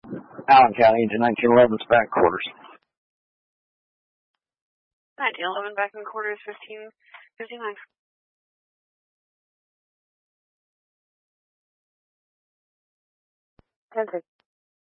Allen County into 1911's back quarters. 1911 back in quarters, 1559. Perfect.